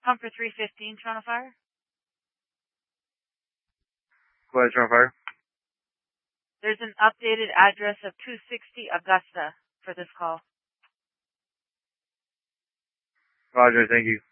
Comfort 315, Toronto Fire. Go ahead, Toronto Fire. There's an updated address of 260 Augusta for this call. Roger, thank you.